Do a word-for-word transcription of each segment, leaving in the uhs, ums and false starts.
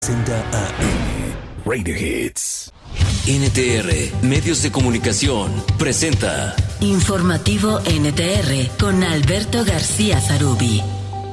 sesenta A M Radio Hits. N T R Medios de Comunicación presenta Informativo N T R con Alberto García Zarubi.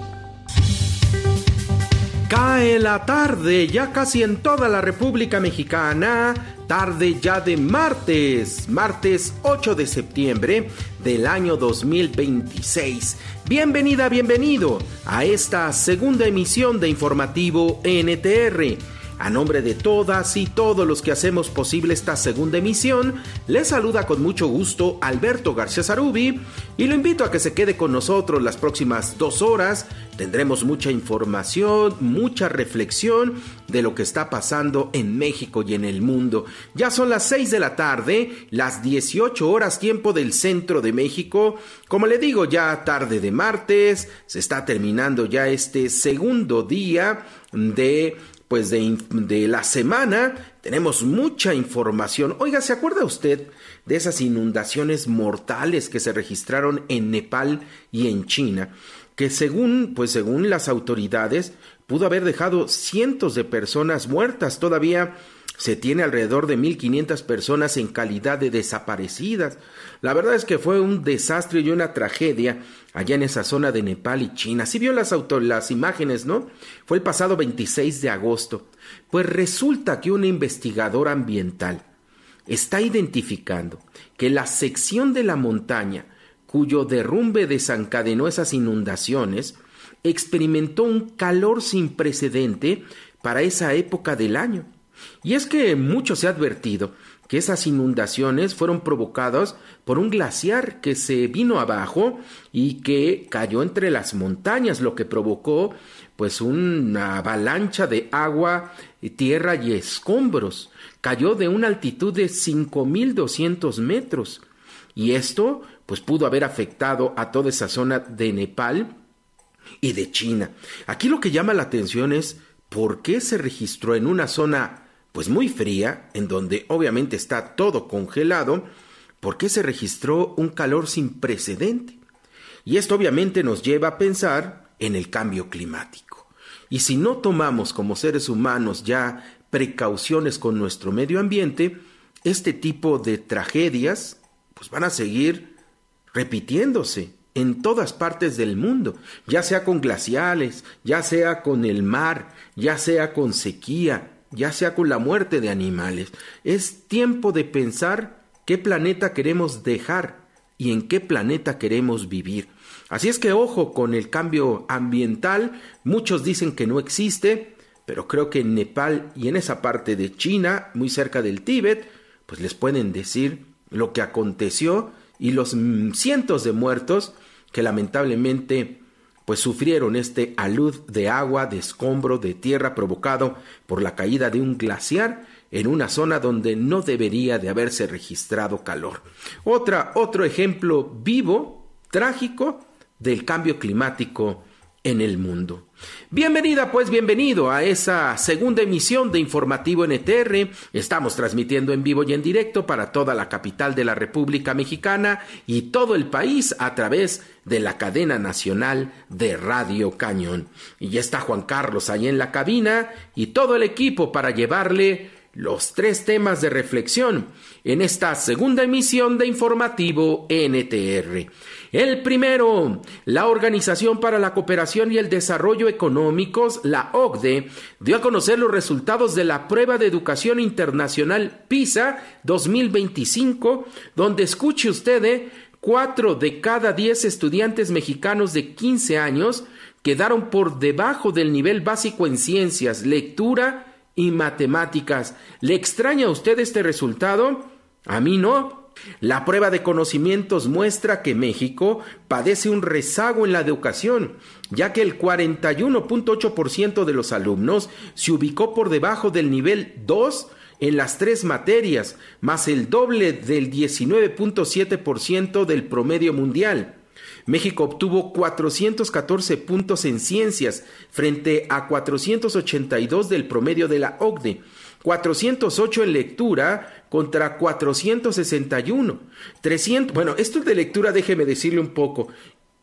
Cae la tarde, ya casi en toda la República Mexicana, tarde ya de martes, martes ocho de septiembre del año dos mil veintiséis. Bienvenida, bienvenido a esta segunda emisión de Informativo N T R. A nombre de todas y todos los que hacemos posible esta segunda emisión, les saluda con mucho gusto Alberto García Zarubi y lo invito a que se quede con nosotros las próximas dos horas. Tendremos mucha información, mucha reflexión de lo que está pasando en México y en el mundo. Ya son las seis de la tarde, las dieciocho horas tiempo del centro de México. Como le digo, ya tarde de martes, se está terminando ya este segundo día de... Pues de, de la semana tenemos mucha información. Oiga, ¿se acuerda usted de esas inundaciones mortales que se registraron en Nepal y en China? Que según, pues según las autoridades, pudo haber dejado cientos de personas muertas. Todavía se tiene alrededor de mil quinientas personas en calidad de desaparecidas. La verdad es que fue un desastre y una tragedia allá en esa zona de Nepal y China. Sí vio las, auto- las imágenes, ¿no? Fue el pasado veintiséis de agosto. Pues resulta que un investigador ambiental está identificando que la sección de la montaña cuyo derrumbe desencadenó esas inundaciones experimentó un calor sin precedente para esa época del año. Y es que mucho se ha advertido que esas inundaciones fueron provocadas por un glaciar que se vino abajo y que cayó entre las montañas, lo que provocó pues una avalancha de agua, tierra y escombros. Cayó de una altitud de cinco mil doscientos metros y esto pues pudo haber afectado a toda esa zona de Nepal y de China. Aquí lo que llama la atención es por qué se registró en una zona pues muy fría, en donde obviamente está todo congelado, ¿por qué se registró un calor sin precedente? Y esto obviamente nos lleva a pensar en el cambio climático. Y si no tomamos como seres humanos ya precauciones con nuestro medio ambiente, este tipo de tragedias pues van a seguir repitiéndose en todas partes del mundo, ya sea con glaciales, ya sea con el mar, ya sea con sequía, ya sea con la muerte de animales. Es tiempo de pensar qué planeta queremos dejar y en qué planeta queremos vivir. Así es que ojo con el cambio ambiental. Muchos dicen que no existe, pero creo que en Nepal y en esa parte de China, muy cerca del Tíbet, pues les pueden decir lo que aconteció y los mm, cientos de muertos que lamentablemente pues sufrieron este alud de agua, de escombro, de tierra provocado por la caída de un glaciar en una zona donde no debería de haberse registrado calor. Otra, otro ejemplo vivo, trágico, del cambio climático en el mundo. Bienvenida, pues bienvenido a esa segunda emisión de Informativo N T R. Estamos transmitiendo en vivo y en directo para toda la capital de la República Mexicana y todo el país a través de la cadena nacional de Radio Cañón. Y ya está Juan Carlos ahí en la cabina y todo el equipo para llevarle los tres temas de reflexión en esta segunda emisión de Informativo N T R. El primero, la Organización para la Cooperación y el Desarrollo Económicos, la O C D E, dio a conocer los resultados de la Prueba de Educación Internacional PISA dos mil veinticinco, donde escuche usted, eh, cuatro de cada diez estudiantes mexicanos de quince años quedaron por debajo del nivel básico en ciencias, lectura y matemáticas. ¿Le extraña a usted este resultado? A mí no. La prueba de conocimientos muestra que México padece un rezago en la educación, ya que el cuarenta y uno punto ocho por ciento de los alumnos se ubicó por debajo del nivel dos en las tres materias, más el doble del diecinueve punto siete por ciento del promedio mundial. México obtuvo cuatrocientos catorce puntos en ciencias frente a cuatrocientos ochenta y dos del promedio de la O C D E, cuatrocientos ocho en lectura contra cuatrocientos sesenta y uno, trescientos, bueno, esto de lectura déjeme decirle un poco,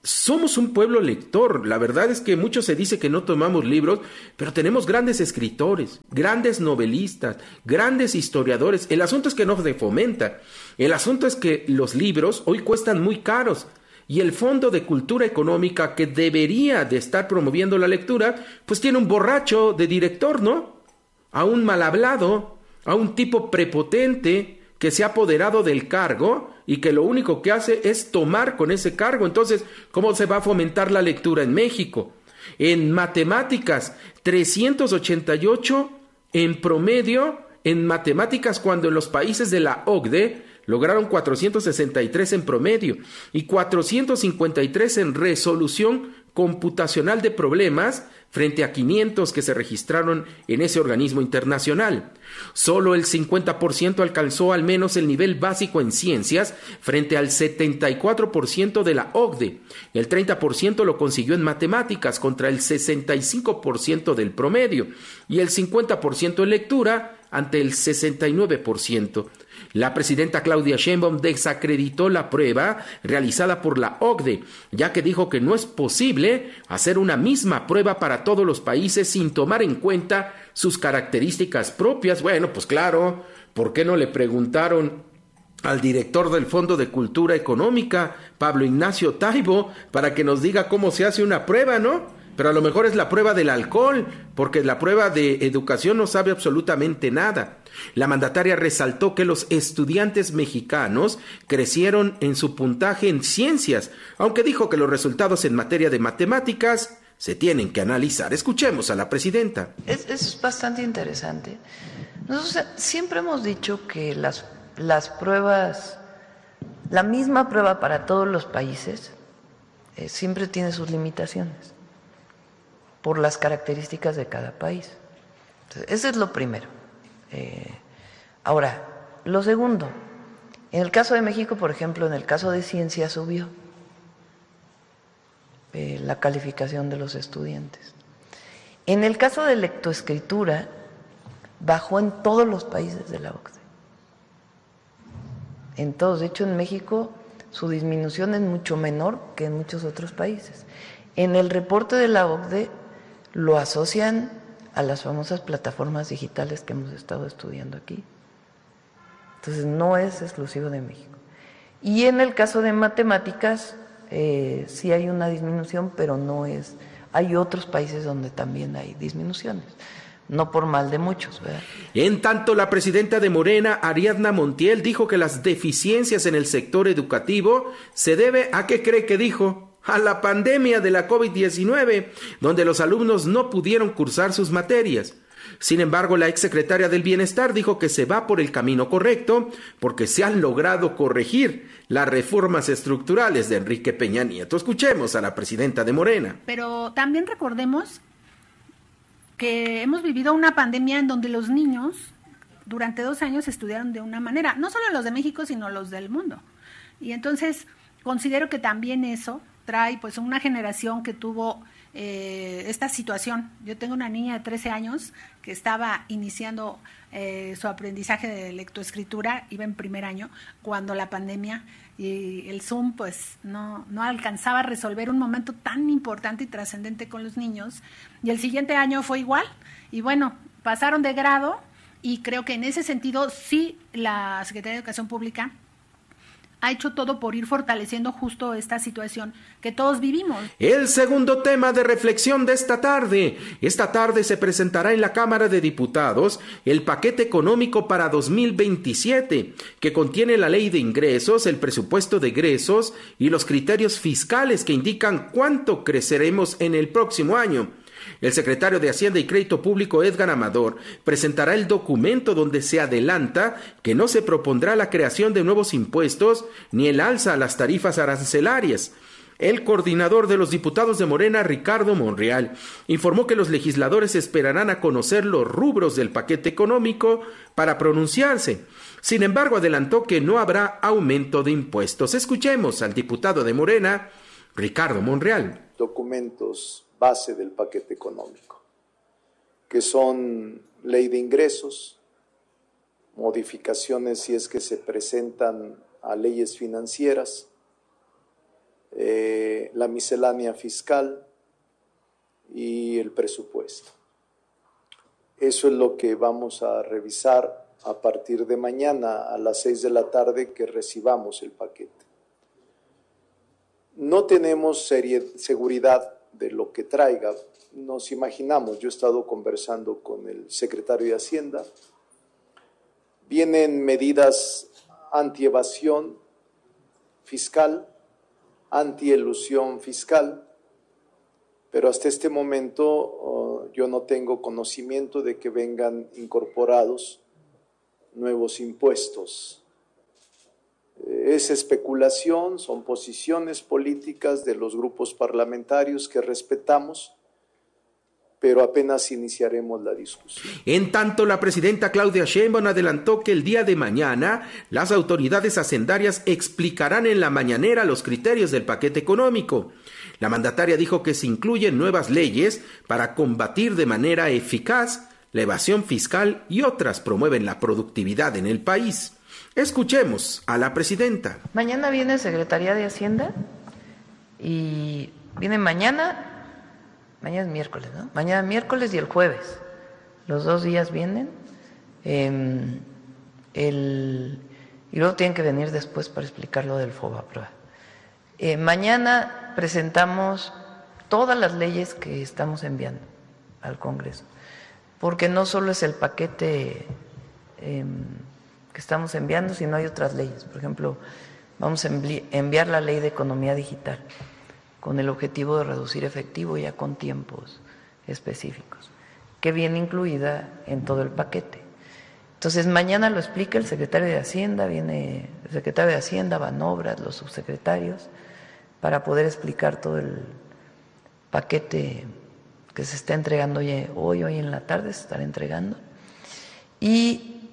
somos un pueblo lector. La verdad es que mucho se dice que no tomamos libros, pero tenemos grandes escritores, grandes novelistas, grandes historiadores. El asunto es que no se fomenta. El asunto es que los libros hoy cuestan muy caros. Y el Fondo de Cultura Económica, que debería de estar promoviendo la lectura, pues tiene un borracho de director, ¿no? A un mal hablado, a un tipo prepotente que se ha apoderado del cargo y que lo único que hace es tomar con ese cargo. Entonces, ¿cómo se va a fomentar la lectura en México? En matemáticas, trescientos ochenta y ocho en promedio en matemáticas, cuando en los países de la O C D E lograron cuatrocientos sesenta y tres en promedio y cuatrocientos cincuenta y tres en resolución computacional de problemas frente a quinientos que se registraron en ese organismo internacional. Solo el cincuenta por ciento alcanzó al menos el nivel básico en ciencias frente al setenta y cuatro por ciento de la O C D E. El treinta por ciento lo consiguió en matemáticas contra el sesenta y cinco por ciento del promedio y el cincuenta por ciento en lectura ante el sesenta y nueve por ciento. La presidenta Claudia Sheinbaum desacreditó la prueba realizada por la O C D E, ya que dijo que no es posible hacer una misma prueba para todos los países sin tomar en cuenta sus características propias. Bueno, pues claro, ¿por qué no le preguntaron al director del Fondo de Cultura Económica, Pablo Ignacio Taibo, para que nos diga cómo se hace una prueba, ¿no? Pero a lo mejor es la prueba del alcohol, porque la prueba de educación no sabe absolutamente nada. La mandataria resaltó que los estudiantes mexicanos crecieron en su puntaje en ciencias, aunque dijo que los resultados en materia de matemáticas se tienen que analizar. Escuchemos a la presidenta. Es, es bastante interesante. Nosotros siempre hemos dicho que las, las pruebas, la misma prueba para todos los países, eh, siempre tiene sus limitaciones por las características de cada país. Entonces, eso es lo primero. Eh, ahora, lo segundo, en el caso de México, por ejemplo, en el caso de ciencia subió eh, la calificación de los estudiantes. En el caso de lectoescritura, bajó en todos los países de la O C D E. En todos. De hecho, en México su disminución es mucho menor que en muchos otros países. En el reporte de la O C D E lo asocian a las famosas plataformas digitales que hemos estado estudiando aquí. Entonces, no es exclusivo de México. Y en el caso de matemáticas, eh, sí hay una disminución, pero no es... Hay otros países donde también hay disminuciones, no por mal de muchos, ¿verdad? En tanto, la presidenta de Morena, Ariadna Montiel, dijo que las deficiencias en el sector educativo se debe a, ¿qué cree que dijo?, a la pandemia de la COVID diecinueve, donde los alumnos no pudieron cursar sus materias. Sin embargo, la exsecretaria del Bienestar dijo que se va por el camino correcto porque se han logrado corregir las reformas estructurales de Enrique Peña Nieto. Escuchemos a la presidenta de Morena. Pero también recordemos que hemos vivido una pandemia en donde los niños durante dos años estudiaron de una manera, no solo los de México, sino los del mundo. Y entonces considero que también eso trae pues una generación que tuvo eh, esta situación. Yo tengo una niña de trece años que estaba iniciando eh, su aprendizaje de lectoescritura, iba en primer año, cuando la pandemia y el Zoom pues no, no alcanzaba a resolver un momento tan importante y trascendente con los niños, y el siguiente año fue igual, y bueno, pasaron de grado, y creo que en ese sentido sí la Secretaría de Educación Pública ha hecho todo por ir fortaleciendo justo esta situación que todos vivimos. El segundo tema de reflexión de esta tarde. Esta tarde se presentará en la Cámara de Diputados el paquete económico para dos mil veintisiete, que contiene la ley de ingresos, el presupuesto de egresos y los criterios fiscales que indican cuánto creceremos en el próximo año. El secretario de Hacienda y Crédito Público, Edgar Amador, presentará el documento donde se adelanta que no se propondrá la creación de nuevos impuestos ni el alza a las tarifas arancelarias. El coordinador de los diputados de Morena, Ricardo Monreal, informó que los legisladores esperarán a conocer los rubros del paquete económico para pronunciarse. Sin embargo, adelantó que no habrá aumento de impuestos. Escuchemos al diputado de Morena, Ricardo Monreal. Documentos base del paquete económico, que son ley de ingresos, modificaciones si es que se presentan a leyes financieras, eh, la miscelánea fiscal y el presupuesto. Eso es lo que vamos a revisar a partir de mañana a las seis de la tarde que recibamos el paquete. No tenemos serie, seguridad de lo que traiga. Nos imaginamos, yo he estado conversando con el secretario de Hacienda, vienen medidas anti-evasión fiscal, anti-elusión fiscal, pero hasta este momento uh, yo no tengo conocimiento de que vengan incorporados nuevos impuestos. Es especulación, son posiciones políticas de los grupos parlamentarios que respetamos, pero apenas iniciaremos la discusión. En tanto, la presidenta Claudia Sheinbaum adelantó que el día de mañana las autoridades hacendarias explicarán en la mañanera los criterios del paquete económico. La mandataria dijo que se incluyen nuevas leyes para combatir de manera eficaz la evasión fiscal y otras promueven la productividad en el país. Escuchemos a la presidenta. Mañana viene Secretaría de Hacienda y viene mañana, mañana es miércoles, ¿no? Mañana miércoles y el jueves. Los dos días vienen. Eh, el, y luego tienen que venir después para explicar lo del FOBAPROA. Eh, mañana presentamos todas las leyes que estamos enviando al Congreso, porque no solo es el paquete eh, que estamos enviando, sino hay otras leyes. Por ejemplo, vamos a enviar la ley de economía digital con el objetivo de reducir efectivo ya con tiempos específicos, que viene incluida en todo el paquete. Entonces, mañana lo explica el secretario de Hacienda, viene el secretario de Hacienda, Banobras, los subsecretarios, para poder explicar todo el paquete que se está entregando hoy, hoy, hoy en la tarde, se estará entregando. Y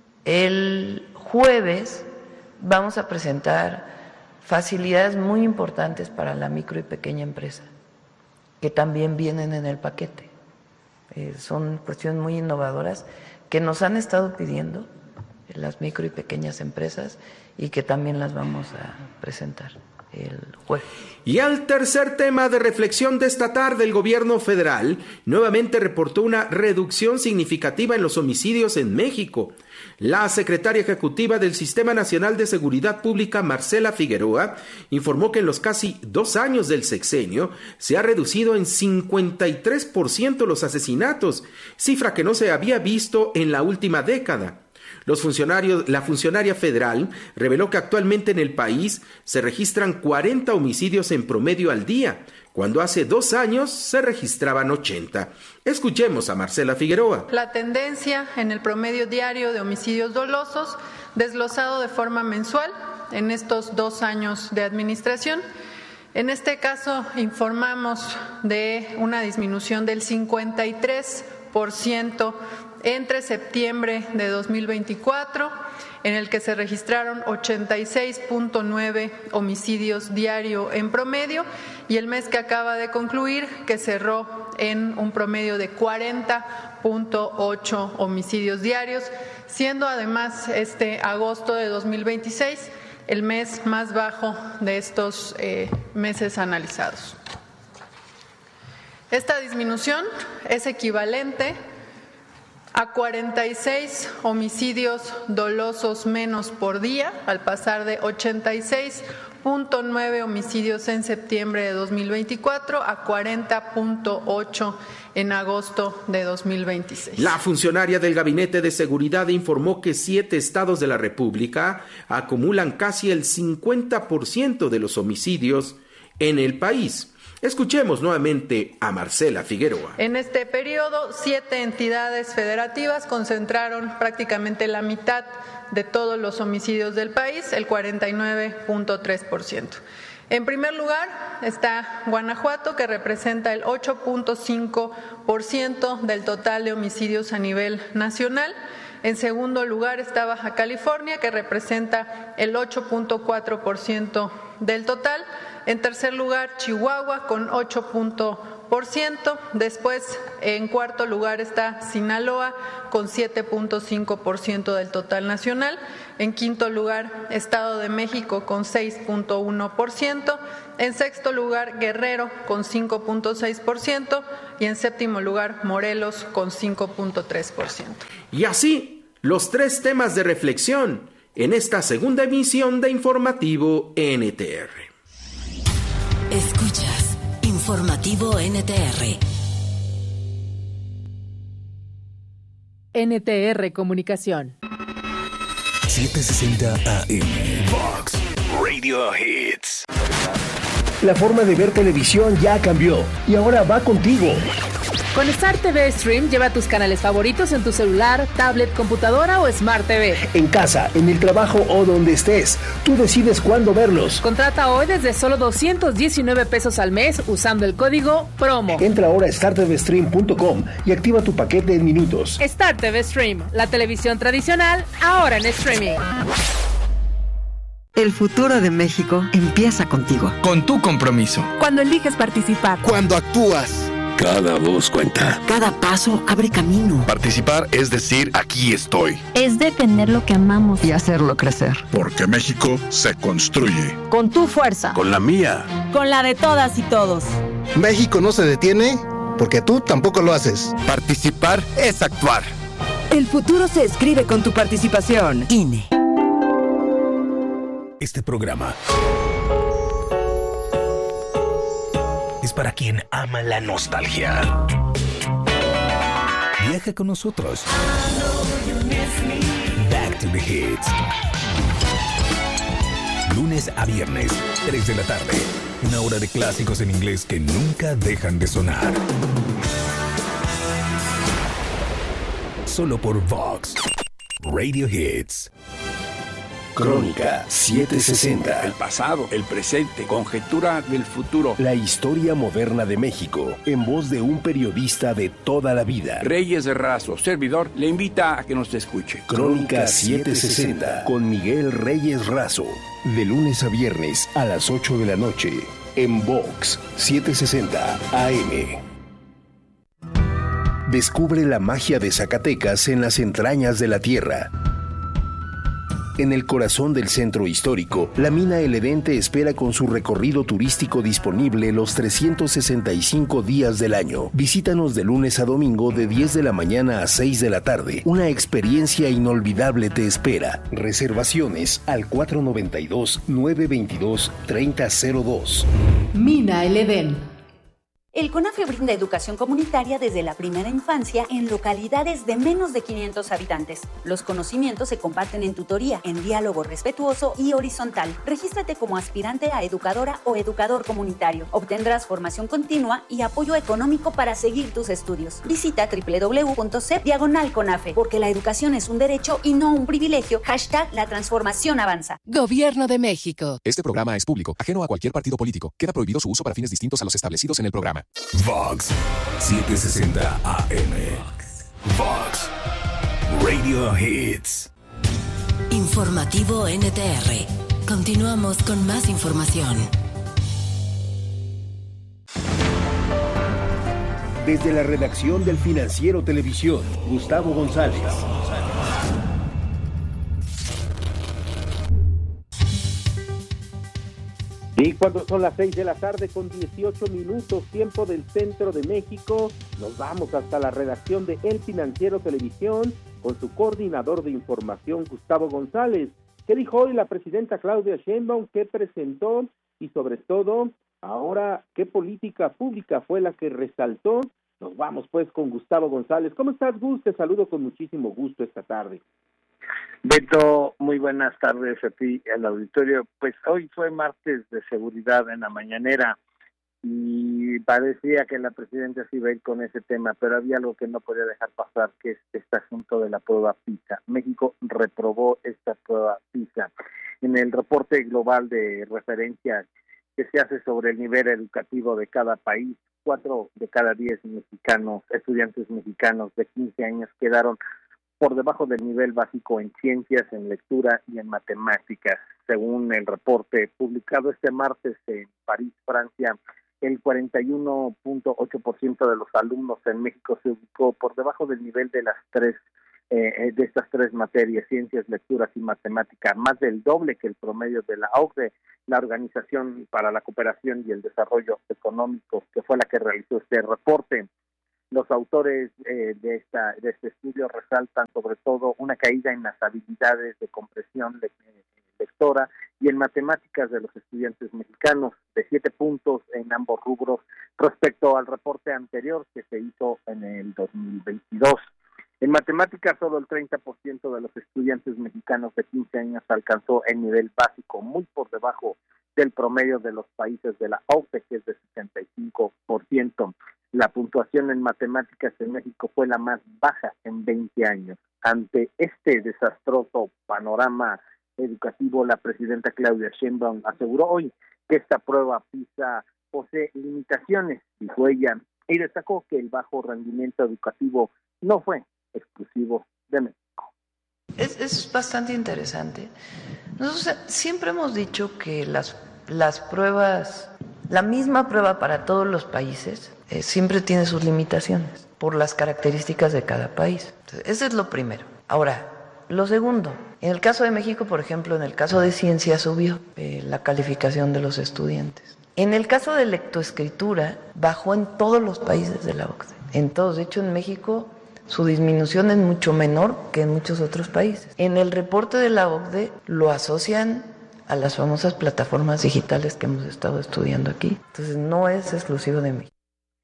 el jueves vamos a presentar facilidades muy importantes para la micro y pequeña empresa, que también vienen en el paquete. Eh, son cuestiones muy innovadoras que nos han estado pidiendo las micro y pequeñas empresas y que también las vamos a presentar el jueves. Y al tercer tema de reflexión de esta tarde, el gobierno federal nuevamente reportó una reducción significativa en los homicidios en México. La secretaria ejecutiva del Sistema Nacional de Seguridad Pública, Marcela Figueroa, informó que en los casi dos años del sexenio se ha reducido en cincuenta y tres por ciento los asesinatos, cifra que no se había visto en la última década. Los funcionarios, la funcionaria federal reveló que actualmente en el país se registran cuarenta homicidios en promedio al día, cuando hace dos años se registraban ochenta. Escuchemos a Marcela Figueroa. La tendencia en el promedio diario de homicidios dolosos, desglosado de forma mensual en estos dos años de administración. En este caso informamos de una disminución del cincuenta y tres por ciento entre septiembre de dos mil veinticuatro, en el que se registraron ochenta y seis punto nueve homicidios diario en promedio, y el mes que acaba de concluir, que cerró en un promedio de cuarenta punto ocho homicidios diarios, siendo además este agosto de dos mil veintiséis el mes más bajo de estos eh, meses analizados. Esta disminución es equivalente a cuarenta y seis homicidios dolosos menos por día, al pasar de ochenta y seis punto nueve homicidios en septiembre de dos mil veinticuatro a cuarenta punto ocho en agosto de dos mil veintiséis. La funcionaria del Gabinete de Seguridad informó que siete estados de la República acumulan casi el cincuenta por ciento de los homicidios en el país. Escuchemos nuevamente a Marcela Figueroa. En este periodo, siete entidades federativas concentraron prácticamente la mitad de todos los homicidios del país, el cuarenta y nueve punto tres por ciento. En primer lugar está Guanajuato, que representa el ocho punto cinco por ciento del total de homicidios a nivel nacional. En segundo lugar está Baja California, que representa el ocho punto cuatro por ciento del total. En tercer lugar, Chihuahua, con ocho punto por ciento. Después, en cuarto lugar está Sinaloa con siete punto cinco por ciento del total nacional. En quinto lugar, Estado de México con seis punto uno por ciento. En sexto lugar, Guerrero con cinco punto seis por ciento. Y en séptimo lugar, Morelos con cinco punto tres por ciento. Y así, los tres temas de reflexión en esta segunda emisión de Informativo N T R. Escuchas Informativo N T R. N T R Comunicación. setecientos sesenta A M. Vox Radio Hits. La forma de ver televisión ya cambió y ahora va contigo. Con Star T V Stream lleva tus canales favoritos en tu celular, tablet, computadora o Smart T V. En casa, en el trabajo o donde estés, tú decides cuándo verlos. Contrata hoy desde solo doscientos diecinueve pesos al mes usando el código PROMO. Entra ahora a star t v stream punto com y activa tu paquete en minutos. Star T V Stream, la televisión tradicional, ahora en streaming. El futuro de México empieza contigo. Con tu compromiso. Cuando eliges participar. Cuando actúas. Cada voz cuenta. Cada paso abre camino. Participar es decir, aquí estoy. Es defender lo que amamos. Y hacerlo crecer. Porque México se construye. Con tu fuerza. Con la mía. Con la de todas y todos. México no se detiene porque tú tampoco lo haces. Participar es actuar. El futuro se escribe con tu participación. I N E. Este programa es para quien ama la nostalgia. Viaja con nosotros. Back to the Hits. Lunes a viernes, tres de la tarde. Una hora de clásicos en inglés que nunca dejan de sonar. Solo por Vox Radio Hits. Crónica setecientos sesenta. El pasado, el presente, conjetura del futuro. La historia moderna de México, en voz de un periodista de toda la vida. Reyes de Razo, servidor, le invita a que nos escuche. Crónica setecientos sesenta, con Miguel Reyes Razo. De lunes a viernes a las ocho de la noche, en Vox setecientos sesenta A M. Descubre la magia de Zacatecas en las entrañas de la tierra. En el corazón del centro histórico, la mina El Edén te espera con su recorrido turístico disponible los trescientos sesenta y cinco días del año. Visítanos de lunes a domingo de diez de la mañana a seis de la tarde. Una experiencia inolvidable te espera. Reservaciones al cuatro nueve dos, nueve dos dos, tres cero cero dos. Mina El Edén. El CONAFE brinda educación comunitaria desde la primera infancia en localidades de menos de quinientos habitantes. Los conocimientos se comparten en tutoría, en diálogo respetuoso y horizontal. Regístrate como aspirante a educadora o educador comunitario. Obtendrás formación continua y apoyo económico para seguir tus estudios. Visita doble u doble u doble u punto c e p diagonal CONAFE, porque la educación es un derecho y no un privilegio. Hashtag la transformación avanza. Gobierno de México. Este programa es público, ajeno a cualquier partido político. Queda prohibido su uso para fines distintos a los establecidos en el programa. Vox setecientos sesenta A M. Vox Radio Hits. Informativo N T R. Continuamos con más información. Desde la redacción del Financiero Televisión, Gustavo González. Y cuando son las seis de la tarde con dieciocho minutos, tiempo del centro de México, nos vamos hasta la redacción de El Financiero Televisión con su coordinador de información, Gustavo González. ¿Qué dijo hoy la presidenta Claudia Sheinbaum? ¿Qué presentó? Y sobre todo, ahora, ¿qué política pública fue la que resaltó? Nos vamos pues con Gustavo González. ¿Cómo estás, Gus? Te saludo con muchísimo gusto esta tarde. Beto, muy buenas tardes a ti y al auditorio. Pues hoy fue martes de seguridad en la mañanera y parecía que la presidenta se iba a ir con ese tema, pero había algo que no podía dejar pasar, que es este asunto de la prueba PISA. México reprobó esta prueba PISA. En el reporte global de referencia que se hace sobre el nivel educativo de cada país, cuatro de cada diez mexicanos, estudiantes mexicanos de quince años quedaron por debajo del nivel básico en ciencias, en lectura y en matemáticas. Según el reporte publicado este martes en París, Francia, el cuarenta y uno punto ocho por ciento de los alumnos en México se ubicó por debajo del nivel de las tres eh, de estas tres materias, ciencias, lecturas y matemática, más del doble que el promedio de la O C D E, la Organización para la Cooperación y el Desarrollo Económico, que fue la que realizó este reporte. Los autores eh, de esta de este estudio resaltan sobre todo una caída en las habilidades de comprensión le, lectora y en matemáticas de los estudiantes mexicanos, de siete puntos en ambos rubros respecto al reporte anterior que se hizo en el dos mil veintidós. En matemáticas, solo el treinta por ciento de los estudiantes mexicanos de quince años alcanzó el nivel básico, muy por debajo del promedio de los países de la O C D E, que es de sesenta y cinco por ciento. La puntuación en matemáticas en México fue la más baja en veinte años. Ante este desastroso panorama educativo, la presidenta Claudia Sheinbaum aseguró hoy que esta prueba PISA posee limitaciones, dijo ella, y destacó que el bajo rendimiento educativo no fue exclusivo de México. Es, es bastante interesante. Nosotros siempre hemos dicho que las, las pruebas, la misma prueba para todos los países, eh, siempre tiene sus limitaciones por las características de cada país. Entonces, eso es lo primero. Ahora, lo segundo, en el caso de México, por ejemplo, en el caso de ciencia subió eh, la calificación de los estudiantes. En el caso de lectoescritura, bajó en todos los países de la O C D E. En todos, de hecho, en México su disminución es mucho menor que en muchos otros países. En el reporte de la O C D E lo asocian a las famosas plataformas digitales que hemos estado estudiando aquí. Entonces no es exclusivo de México.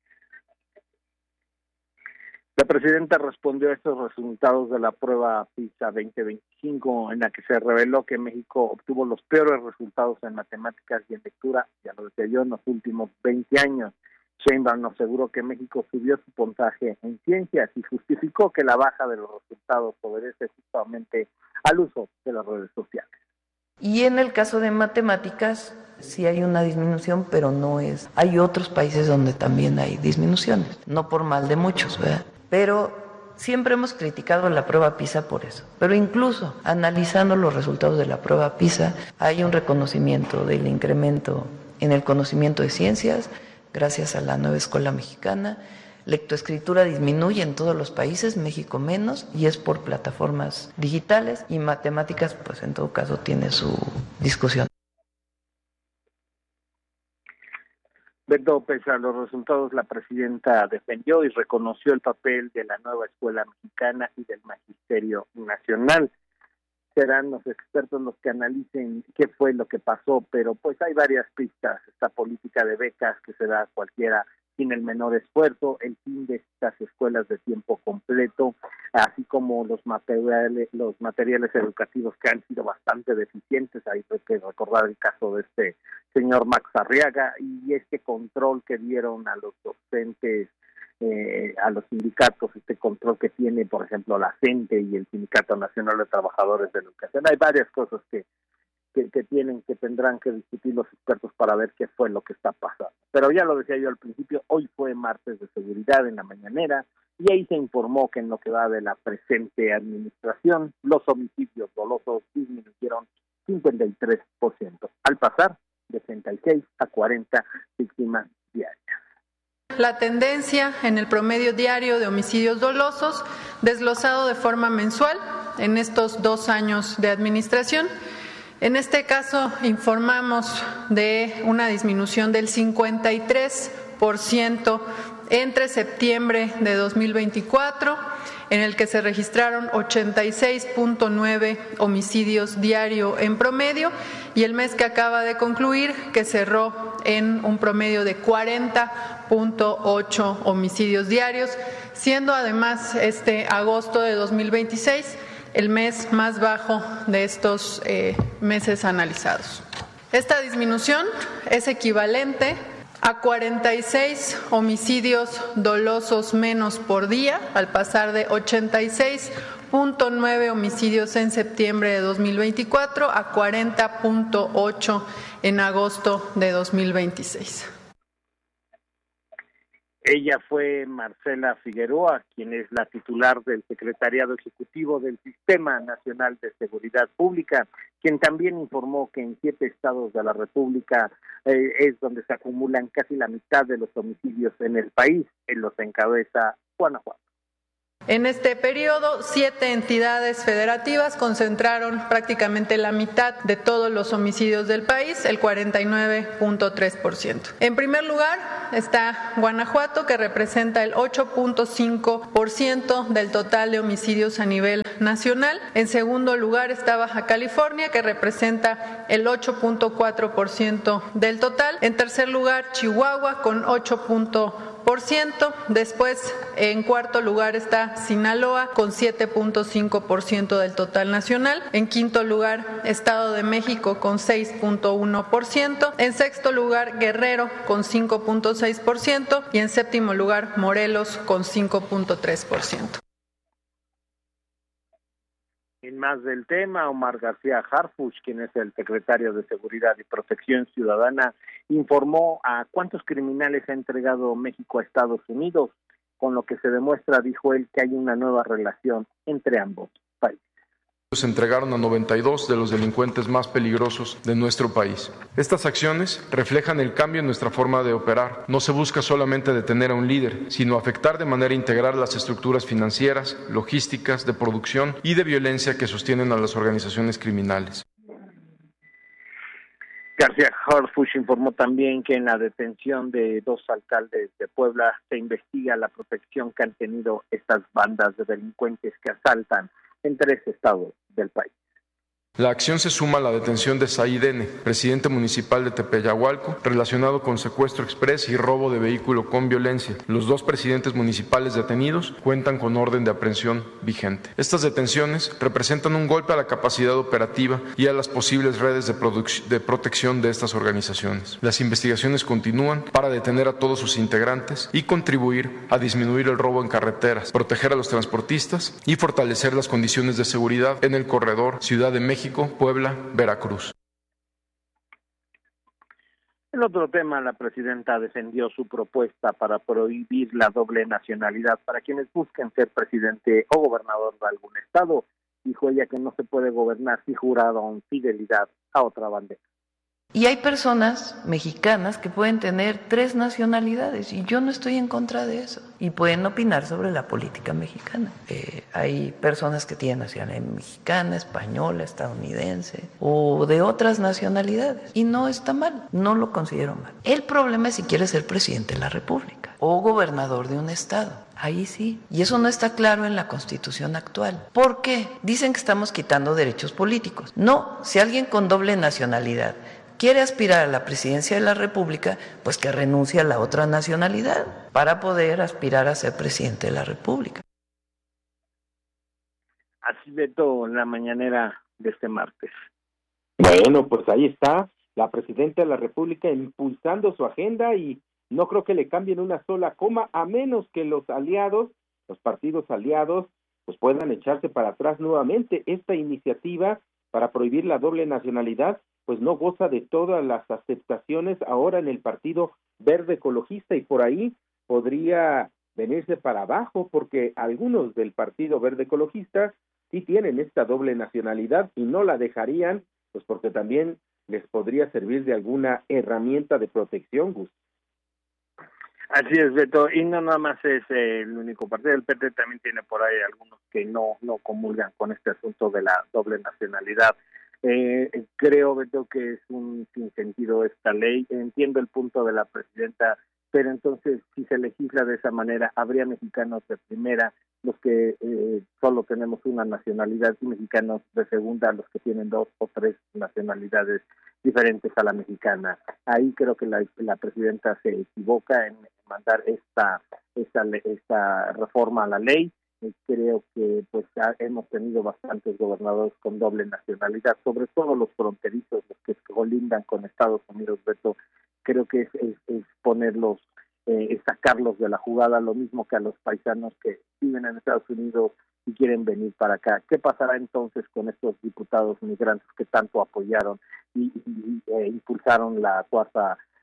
La presidenta respondió a estos resultados de la prueba PISA veinte veinticinco, en la que se reveló que México obtuvo los peores resultados en matemáticas y en lectura, ya lo decía yo, en los últimos veinte años. Sheinbaum aseguró que México subió su puntaje en ciencias y justificó que la baja de los resultados obedece justamente al uso de las redes sociales. Y en el caso de matemáticas, sí hay una disminución, pero no es... Hay otros países donde también hay disminuciones, no por mal de muchos, ¿verdad? Pero siempre hemos criticado la prueba PISA por eso. Pero incluso analizando los resultados de la prueba PISA, hay un reconocimiento del incremento en el conocimiento de ciencias, gracias a la nueva escuela mexicana. Lectoescritura disminuye en todos los países, México menos, y es por plataformas digitales, y matemáticas, pues en todo caso tiene su discusión. Beto, pese a los resultados, la presidenta defendió y reconoció el papel de la nueva escuela mexicana y del Magisterio Nacional. Serán los expertos los que analicen qué fue lo que pasó, pero pues hay varias pistas. Esta política de becas que se da a cualquiera sin el menor esfuerzo, el fin de estas escuelas de tiempo completo, así como los materiales, los materiales educativos que han sido bastante deficientes. Hay que recordar el caso de este señor Max Arriaga y este control que dieron a los docentes, eh, a los sindicatos, este control que tiene, por ejemplo, la CENTE y el Sindicato Nacional de Trabajadores de la Educación. Hay varias cosas que Que, que tienen, que tendrán que discutir los expertos para ver qué fue lo que está pasando. Pero ya lo decía yo al principio, hoy fue martes de seguridad en la mañanera y ahí se informó que en lo que va de la presente administración, los homicidios dolosos disminuyeron cincuenta y tres por ciento, al pasar de treinta y seis a cuarenta víctimas diarias. La tendencia en el promedio diario de homicidios dolosos, desglosado de forma mensual en estos dos años de administración. En este caso, informamos de una disminución del cincuenta y tres por ciento entre septiembre de dos mil veinticuatro, en el que se registraron ochenta y seis punto nueve homicidios diario en promedio, y el mes que acaba de concluir, que cerró en un promedio de cuarenta punto ocho homicidios diarios, siendo además este agosto de dos mil veintiséis el mes más bajo de estos eh, meses analizados. Esta disminución es equivalente a cuarenta y seis homicidios dolosos menos por día, al pasar de ochenta y seis punto nueve homicidios en septiembre de dos mil veinticuatro a cuarenta punto ocho en agosto de dos mil veintiséis. Ella fue Marcela Figueroa, quien es la titular del Secretariado Ejecutivo del Sistema Nacional de Seguridad Pública, quien también informó que en siete estados de la República eh, es donde se acumulan casi la mitad de los homicidios en el país, en los encabeza Guanajuato. En este periodo, siete entidades federativas concentraron prácticamente la mitad de todos los homicidios del país, el cuarenta y nueve punto tres por ciento. En primer lugar está Guanajuato, que representa el ocho punto cinco por ciento del total de homicidios a nivel nacional. En segundo lugar está Baja California, que representa el ocho punto cuatro por ciento del total. En tercer lugar, Chihuahua, con ocho punto por ciento. Después, en cuarto lugar está Sinaloa con siete punto cinco por ciento del total nacional. En quinto lugar, Estado de México con seis punto uno por ciento. En sexto lugar, Guerrero con cinco punto seis por ciento. Y en séptimo lugar, Morelos con cinco punto tres por ciento. En más del tema, Omar García Harfuch, quien es el secretario de Seguridad y Protección Ciudadana, informó a cuántos criminales ha entregado México a Estados Unidos, con lo que se demuestra, dijo él, que hay una nueva relación entre ambos países. Se entregaron a noventa y dos de los delincuentes más peligrosos de nuestro país. Estas acciones reflejan el cambio en nuestra forma de operar. No se busca solamente detener a un líder, sino afectar de manera integral las estructuras financieras, logísticas, de producción y de violencia que sostienen a las organizaciones criminales. García Harfuch informó también que en la detención de dos alcaldes de Puebla se investiga la protección que han tenido estas bandas de delincuentes que asaltan en tres estados del país. La acción se suma a la detención de Said N., presidente municipal de Tepeyahualco, relacionado con secuestro exprés y robo de vehículo con violencia. Los dos presidentes municipales detenidos cuentan con orden de aprehensión vigente. Estas detenciones representan un golpe a la capacidad operativa y a las posibles redes de, de protección de estas organizaciones. Las investigaciones continúan para detener a todos sus integrantes y contribuir a disminuir el robo en carreteras, proteger a los transportistas y fortalecer las condiciones de seguridad en el corredor Ciudad de México, Puebla, Veracruz. En otro tema, la presidenta defendió su propuesta para prohibir la doble nacionalidad para quienes busquen ser presidente o gobernador de algún estado. Dijo ella que no se puede gobernar si juraron fidelidad a otra bandera. Y hay personas mexicanas que pueden tener tres nacionalidades y yo no estoy en contra de eso. Y pueden opinar sobre la política mexicana. Eh, hay personas que tienen nacionalidad mexicana, española, estadounidense o de otras nacionalidades. Y no está mal, no lo considero mal. El problema es si quieres ser presidente de la República o gobernador de un estado. Ahí sí. Y eso no está claro en la Constitución actual. ¿Por qué? Dicen que estamos quitando derechos políticos. No, si alguien con doble nacionalidad quiere aspirar a la presidencia de la República, pues que renuncie a la otra nacionalidad para poder aspirar a ser presidente de la República. Así de todo en la mañanera de este martes. Bueno, pues ahí está la presidenta de la República impulsando su agenda y no creo que le cambien una sola coma, a menos que los aliados, los partidos aliados, pues puedan echarse para atrás nuevamente. Esta iniciativa para prohibir la doble nacionalidad pues no goza de todas las aceptaciones ahora en el Partido Verde Ecologista y por ahí podría venirse para abajo porque algunos del Partido Verde Ecologista sí tienen esta doble nacionalidad y no la dejarían, pues porque también les podría servir de alguna herramienta de protección, Gus. Así es, Beto, y no nada más es eh, el único partido, el P T también tiene por ahí algunos que no, no comulgan con este asunto de la doble nacionalidad. Eh, creo, Beto, que es un sinsentido esta ley. Entiendo el punto de la presidenta, pero entonces si se legisla de esa manera, habría mexicanos de primera, los que eh, solo tenemos una nacionalidad, y mexicanos de segunda, los que tienen dos o tres nacionalidades diferentes a la mexicana. Ahí creo que la, la presidenta se equivoca en mandar esta, esta, esta reforma a la ley. Creo que pues hemos tenido bastantes gobernadores con doble nacionalidad, sobre todo los fronterizos, los que colindan con Estados Unidos, Beto. Creo que es, es, es ponerlos, eh, es sacarlos de la jugada, lo mismo que a los paisanos que viven en Estados Unidos y quieren venir para acá. ¿Qué pasará entonces con estos diputados migrantes que tanto apoyaron y, y, y eh, impulsaron la cuarta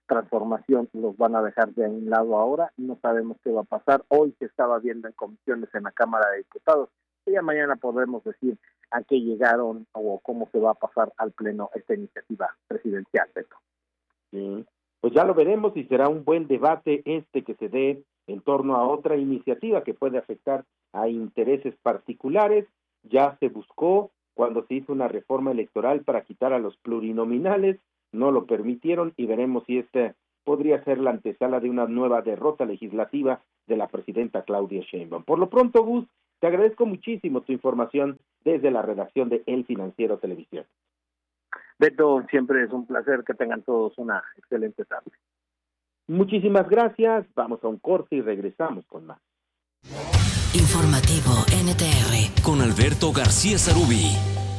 transformación los van a dejar de un lado ahora, no sabemos qué va a pasar. Hoy se estaba viendo en comisiones en la Cámara de Diputados, y ya mañana podremos decir a qué llegaron o cómo se va a pasar al Pleno esta iniciativa presidencial, Beto. Sí, pues ya lo veremos y será un buen debate este que se dé en torno a otra iniciativa que puede afectar a intereses particulares. Ya se buscó cuando se hizo una reforma electoral para quitar a los plurinominales, no lo permitieron y veremos si esta podría ser la antesala de una nueva derrota legislativa de la presidenta Claudia Sheinbaum. Por lo pronto, Gus, te agradezco muchísimo tu información desde la redacción de El Financiero Televisión. Beto, siempre es un placer, que tengan todos una excelente tarde. Muchísimas gracias, vamos a un corte y regresamos con más. Informativo N T R con Alberto García Zarubi.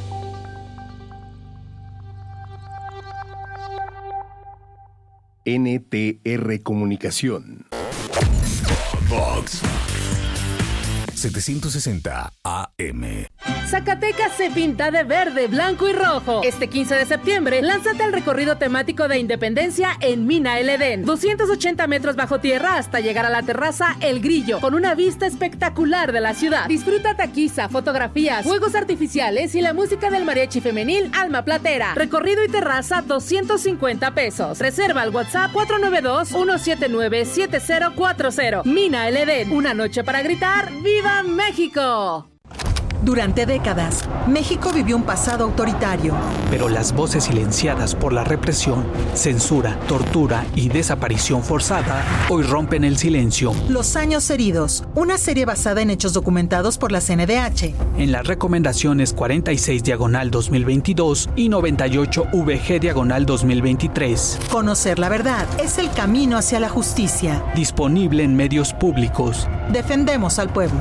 N T R Comunicación. Vox setecientos sesenta A M. Zacatecas se pinta de verde, blanco y rojo. Este quince de septiembre, lánzate al recorrido temático de Independencia en Mina El Edén. doscientos ochenta metros bajo tierra hasta llegar a la terraza El Grillo, con una vista espectacular de la ciudad. Disfruta taquiza, fotografías, fuegos artificiales y la música del mariachi femenil Alma Platera. Recorrido y terraza, doscientos cincuenta pesos. Reserva al WhatsApp cuatro nueve dos, uno siete nueve, siete cero cuatro cero. Mina El Edén, una noche para gritar ¡Viva México! Durante décadas, México vivió un pasado autoritario. Pero las voces silenciadas por la represión, censura, tortura y desaparición forzada hoy rompen el silencio. Los años heridos, una serie basada en hechos documentados por la C N D H. En las recomendaciones cuarenta y seis diagonal dos mil veintidós y noventa y ocho V G diagonal dos mil veintitrés. Conocer la verdad es el camino hacia la justicia. Disponible en medios públicos. Defendemos al pueblo.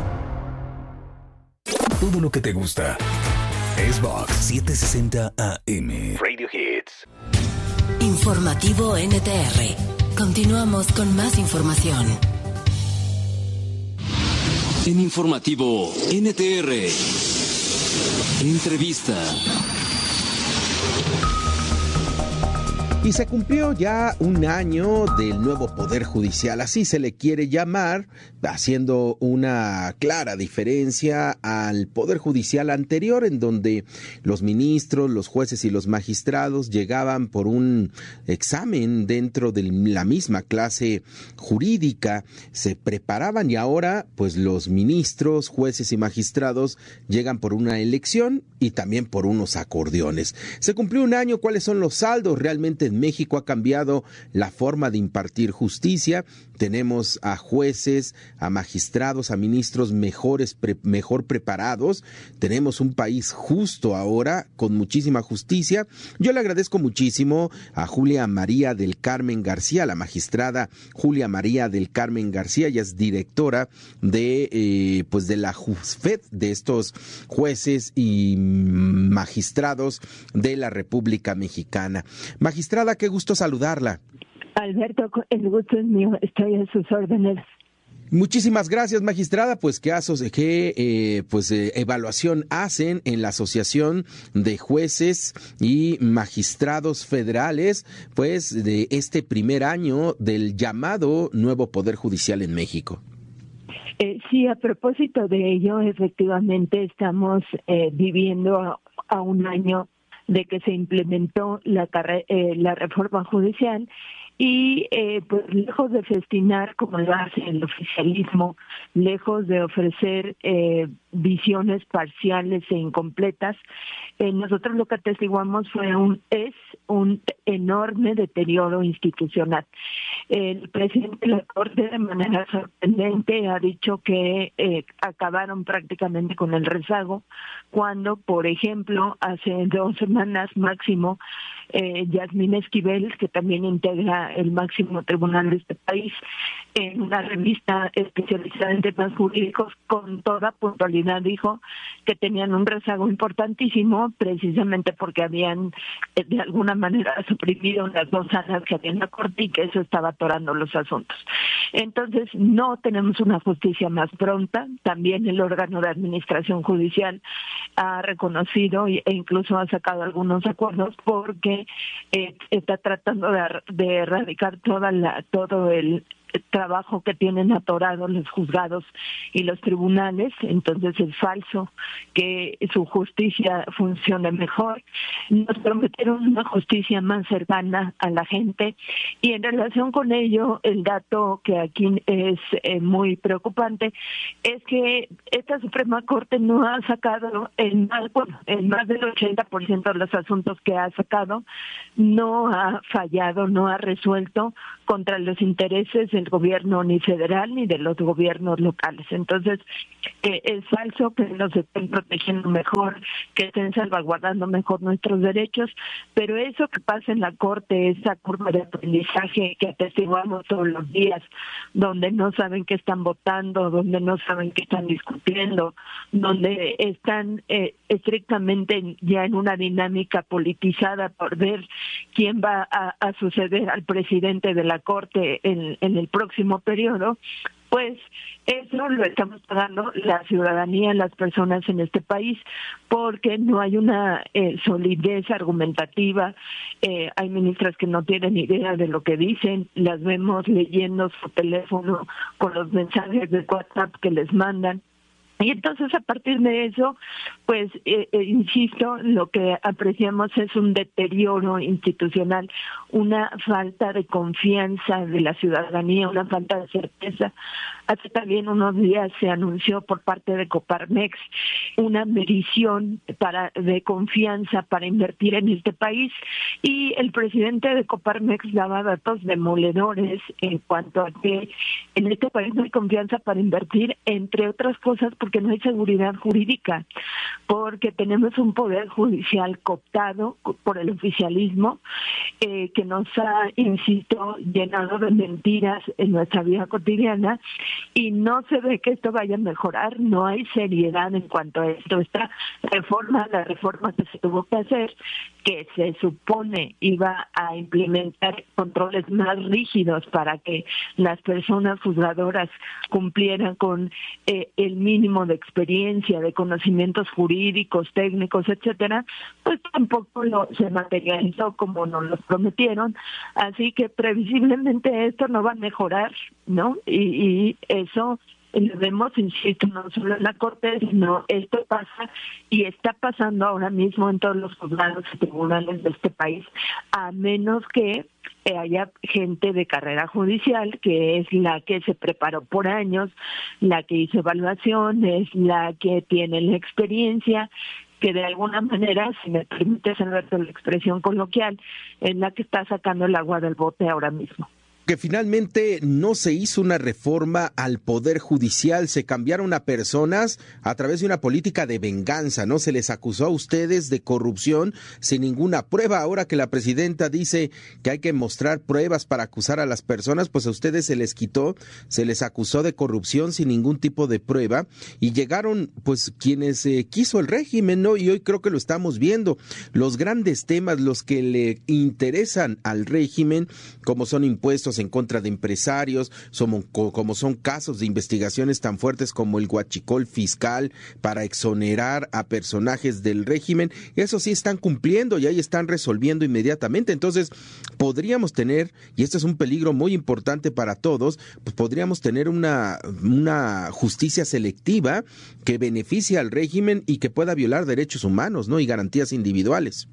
Todo lo que te gusta es Vox setecientos sesenta A M. Radio Hits. Informativo N T R. Continuamos con más información. En Informativo N T R. Entrevista. Y se cumplió ya un año del nuevo Poder Judicial, así se le quiere llamar, haciendo una clara diferencia al Poder Judicial anterior, en donde los ministros, los jueces y los magistrados llegaban por un examen dentro de la misma clase jurídica, se preparaban, y ahora pues los ministros, jueces y magistrados llegan por una elección y también por unos acordeones. Se cumplió un año. ¿Cuáles son los saldos? Realmente en México ha cambiado la forma de impartir justicia. Tenemos a jueces, a magistrados, a ministros mejores, pre, mejor preparados. Tenemos un país justo ahora, con muchísima justicia. Yo le agradezco muchísimo a Julia María del Carmen García, la magistrada Julia María del Carmen García. Ella es directora de, eh, pues de la JUSFED, de estos jueces y magistrados de la República Mexicana. Magistrada, qué gusto saludarla. Alberto, el gusto es mío, estoy a sus órdenes. Muchísimas gracias, magistrada. Pues qué, aso- qué eh, pues eh, evaluación hacen en la Asociación de Jueces y Magistrados Federales, pues de este primer año del llamado nuevo Poder Judicial en México. Eh, sí, a propósito de ello, efectivamente estamos eh, viviendo a, a un año de que se implementó la, carre- eh, la reforma judicial y eh, pues lejos de festinar como lo hace el oficialismo, lejos de ofrecer eh, visiones parciales e incompletas, eh, nosotros lo que atestiguamos fue un es un enorme deterioro institucional. El presidente de la Corte, de manera sorprendente, ha dicho que eh, acabaron prácticamente con el rezago, cuando, por ejemplo, hace dos semanas máximo, eh, Yasmín Esquivel, que también integra el máximo tribunal de este país, en una revista especializada en temas jurídicos, con toda puntualidad dijo que tenían un rezago importantísimo, precisamente porque habían eh, de alguna manera suprimido las dos salas que había en la Corte y que eso estaba atorando los asuntos. Entonces, no tenemos una justicia más pronta. También el órgano de administración judicial ha reconocido e incluso ha sacado algunos acuerdos, porque Corte eh, está tratando de, de erradicar toda la, todo el trabajo que tienen atorados los juzgados y los tribunales, entonces es falso que su justicia funcione mejor. Nos prometieron una justicia más cercana a la gente y en relación con ello, el dato que aquí es eh, muy preocupante es que esta Suprema Corte no ha sacado en más, bueno, en más del ochenta por ciento de los asuntos que ha sacado, no ha fallado, no ha resuelto contra los intereses del gobierno ni federal ni de los gobiernos locales. Entonces, eh, es falso que nos estén protegiendo mejor, que estén salvaguardando mejor nuestros derechos, pero eso que pasa en la Corte, esa curva de aprendizaje que atestiguamos todos los días, donde no saben qué están votando, donde no saben qué están discutiendo, donde están eh, estrictamente ya en una dinámica politizada por ver quién va a, a suceder al presidente de la Corte en, en el próximo periodo, pues eso lo estamos pagando la ciudadanía, las personas en este país, porque no hay una eh, solidez argumentativa, eh, hay ministras que no tienen idea de lo que dicen, las vemos leyendo su teléfono con los mensajes de WhatsApp que les mandan. Y entonces a partir de eso, pues, eh, eh, insisto, lo que apreciamos es un deterioro institucional, una falta de confianza de la ciudadanía, una falta de certeza. Hace también unos días se anunció por parte de Coparmex una medición para de confianza para invertir en este país y el presidente de Coparmex daba datos demoledores en cuanto a que en este país no hay confianza para invertir, entre otras cosas porque no hay seguridad jurídica, porque tenemos un poder judicial cooptado por el oficialismo eh, que nos ha, insisto, llenado de mentiras en nuestra vida cotidiana y no se ve que esto vaya a mejorar, no hay seriedad en cuanto a esto. Esta reforma, la reforma que se tuvo que hacer, que se supone iba a implementar controles más rígidos para que las personas juzgadoras cumplieran con eh, el mínimo de experiencia, de conocimientos jurídicos, técnicos, etcétera, pues tampoco lo se materializó como nos lo prometieron, así que previsiblemente esto no va a mejorar, ¿no? Y, y eso lo vemos, insisto, no solo en la Corte, sino esto pasa y está pasando ahora mismo en todos los juzgados y tribunales de este país, a menos que haya gente de carrera judicial, que es la que se preparó por años, la que hizo evaluaciones, la que tiene la experiencia, que de alguna manera, si me permites, Alberto, la expresión coloquial, es la que está sacando el agua del bote ahora mismo. Que finalmente no se hizo una reforma al Poder Judicial, se cambiaron a personas a través de una política de venganza, ¿no? Se les acusó a ustedes de corrupción sin ninguna prueba. Ahora que la presidenta dice que hay que mostrar pruebas para acusar a las personas, pues a ustedes se les quitó, se les acusó de corrupción sin ningún tipo de prueba y llegaron pues quienes eh, quiso el régimen, ¿no? Y hoy creo que lo estamos viendo. Los grandes temas, los que le interesan al régimen, como son impuestos en contra de empresarios, como, como son casos de investigaciones tan fuertes como el huachicol fiscal para exonerar a personajes del régimen, eso sí están cumpliendo y ahí están resolviendo inmediatamente. Entonces podríamos tener, y esto es un peligro muy importante para todos, pues podríamos tener una, una justicia selectiva que beneficie al régimen y que pueda violar derechos humanos, ¿no? Y garantías individuales.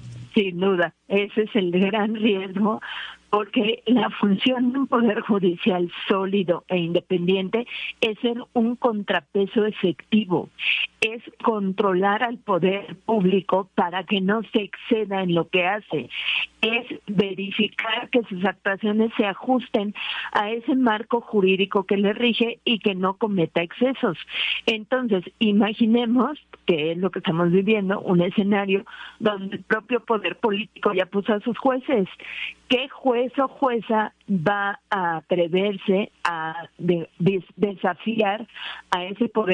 Sin duda, ese es el gran riesgo, porque la función de un poder judicial sólido e independiente es ser un contrapeso efectivo, es controlar al poder público para que no se exceda en lo que hace, es verificar que sus actuaciones se ajusten a ese marco jurídico que le rige y que no cometa excesos. Entonces, imaginemos, que es lo que estamos viviendo, un escenario donde el propio poder político ya puso a sus jueces. ¿Qué juez o jueza va a atreverse a de, de, desafiar a ese poder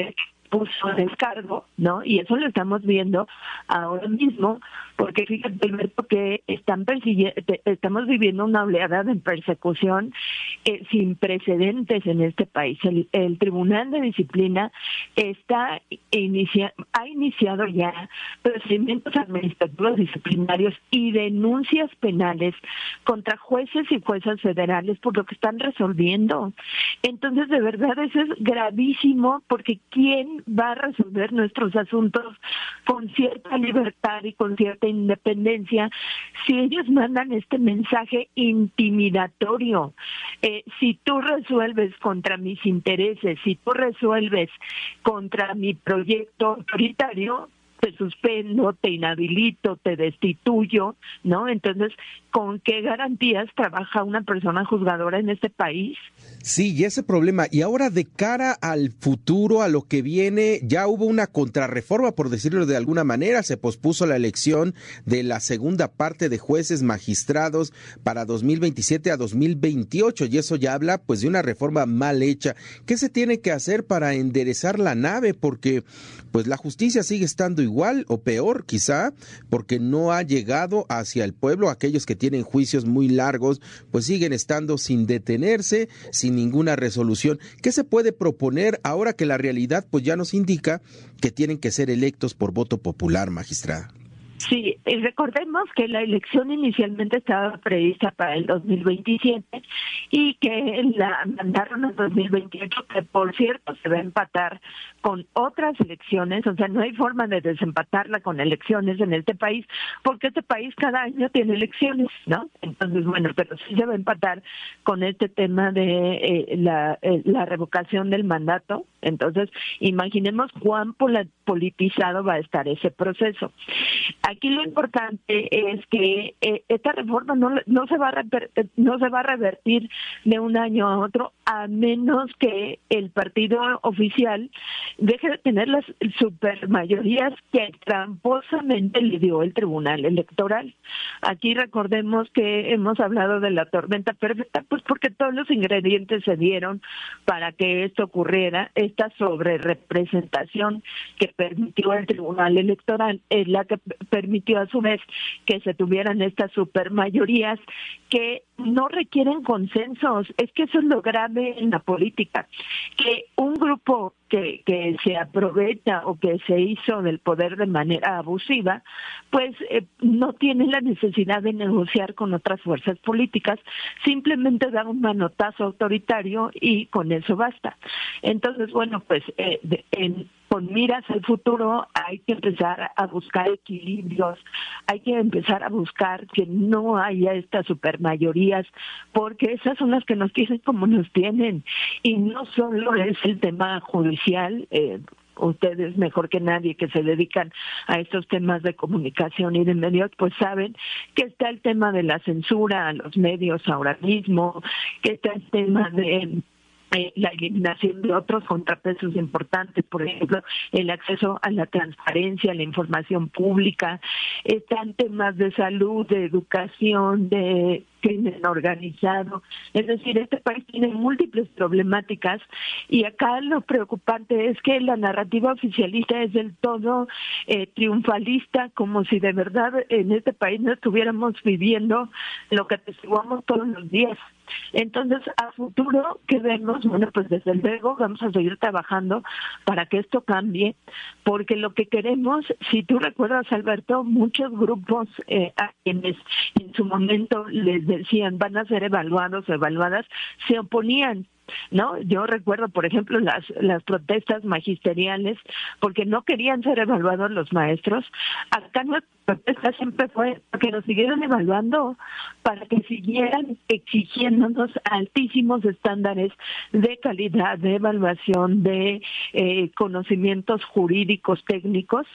puso descargo, ¿no? Y eso lo estamos viendo ahora mismo, porque fíjate, Alberto, que están persiguiendo, estamos viviendo una oleada de persecución eh, sin precedentes en este país. El, el Tribunal de Disciplina está inicia, ha iniciado ya procedimientos administrativos disciplinarios y denuncias penales contra jueces y juezas federales por lo que están resolviendo. Entonces, de verdad, eso es gravísimo, porque ¿quién va a resolver nuestros asuntos con cierta libertad y con cierta independencia si ellos mandan este mensaje intimidatorio? Eh, si tú resuelves contra mis intereses, si tú resuelves contra mi proyecto autoritario, te suspendo, te inhabilito, te destituyo, ¿no? Entonces, ¿con qué garantías trabaja una persona juzgadora en este país? Sí, y ese problema. Y ahora, de cara al futuro, a lo que viene, ya hubo una contrarreforma, por decirlo de alguna manera. Se pospuso la elección de la segunda parte de jueces magistrados para dos mil veintisiete a dos mil veintiocho, y eso ya habla pues de una reforma mal hecha. ¿Qué se tiene que hacer para enderezar la nave? Porque pues la justicia sigue estando igual o peor, quizá, porque no ha llegado hacia el pueblo. Aquellos que tienen juicios muy largos pues siguen estando sin detenerse, sin ninguna resolución. ¿Qué se puede proponer ahora que la realidad pues ya nos indica que tienen que ser electos por voto popular, magistrada? Sí, y recordemos que la elección inicialmente estaba prevista para el dos mil veintisiete y que la mandaron en dos mil veintiocho, que por cierto se va a empatar con otras elecciones. O sea, no hay forma de desempatarla con elecciones en este país, porque este país cada año tiene elecciones, ¿no? Entonces, bueno, pero sí se va a empatar con este tema de eh, la, eh, la revocación del mandato. Entonces, imaginemos cuán politizado va a estar ese proceso. Aquí lo importante es que eh, esta reforma no, no, se va a rever, no se va a revertir de un año a otro, a menos que el partido oficial deje de tener las supermayorías que tramposamente le dio el Tribunal Electoral. Aquí recordemos que hemos hablado de la tormenta perfecta, pues porque todos los ingredientes se dieron para que esto ocurriera. Esta sobrerepresentación que permitió el Tribunal Electoral es la que permitió a su vez que se tuvieran estas supermayorías que no requieren consensos. Es que eso es lo grave en la política, que un grupo que, que se aprovecha o que se hizo del poder de manera abusiva, pues eh, no tiene la necesidad de negociar con otras fuerzas políticas, simplemente da un manotazo autoritario y con eso basta. Entonces, bueno, pues eh, de, en con miras al futuro hay que empezar a buscar equilibrios, hay que empezar a buscar que no haya estas supermayorías, porque esas son las que nos tienen como nos tienen, y no solo es el tema judicial. eh, Ustedes mejor que nadie que se dedican a estos temas de comunicación y de medios, pues saben que está el tema de la censura a los medios ahora mismo, que está el tema de Eh, la eliminación de otros contrapesos importantes, por ejemplo, el acceso a la transparencia, a la información pública. Están temas de salud, de educación, de crimen organizado. Es decir, este país tiene múltiples problemáticas, y acá lo preocupante es que la narrativa oficialista es del todo eh, triunfalista, como si de verdad en este país no estuviéramos viviendo lo que atestiguamos todos los días. Entonces, a futuro, ¿qué vemos? Bueno, pues desde luego vamos a seguir trabajando para que esto cambie, porque lo que queremos, si tú recuerdas, Alberto, muchos grupos eh, a quienes en su momento les decían van a ser evaluados o evaluadas, se oponían, ¿no? Yo recuerdo, por ejemplo, las las protestas magisteriales, porque no querían ser evaluados los maestros. Acá nuestra protesta siempre fue que nos siguieran evaluando, para que siguieran exigiéndonos altísimos estándares de calidad, de evaluación, de eh, conocimientos jurídicos, técnicos,